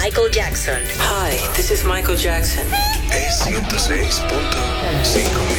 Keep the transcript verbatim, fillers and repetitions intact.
Michael Jackson. Hi, this is Michael Jackson. Es ciento seis punto cinco.